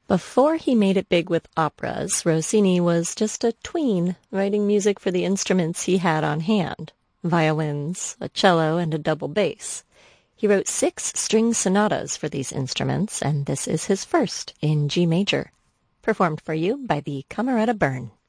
Before he made it big with operas, Rossini was just a tween, writing music for the instruments he had on hand: violins, a cello, and a double bass. He wrote 6 string sonatas for these instruments, and this is his first in G major, performed for you by the Cameretta Bern.